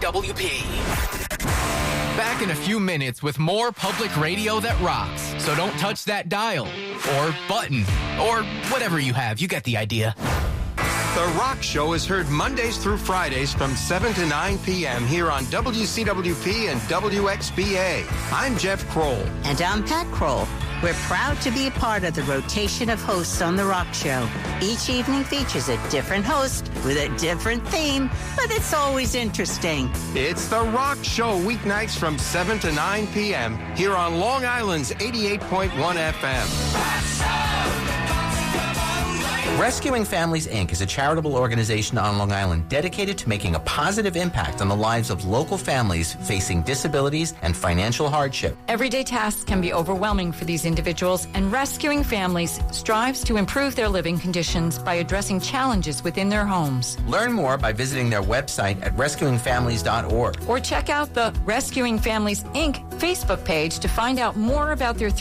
WCWP. Back in a few minutes with more public radio that rocks. So don't touch that dial or button or whatever you have. You get the idea. The Rock Show is heard Mondays through Fridays from 7 to 9 p.m. here on WCWP and WXBA. I'm Jeff Kroll. And I'm Pat Kroll. We're proud to be a part of the rotation of hosts on The Rock Show. Each evening features a different host with a different theme, but it's always interesting. It's The Rock Show, weeknights from 7 to 9 p.m. here on Long Island's 88.1 FM. Rescuing Families, Inc. is a charitable organization on Long Island dedicated to making a positive impact on the lives of local families facing disabilities and financial hardship. Everyday tasks can be overwhelming for these individuals, and Rescuing Families strives to improve their living conditions by addressing challenges within their homes. Learn more by visiting their website at rescuingfamilies.org. Or check out the Rescuing Families, Inc. Facebook page to find out more about their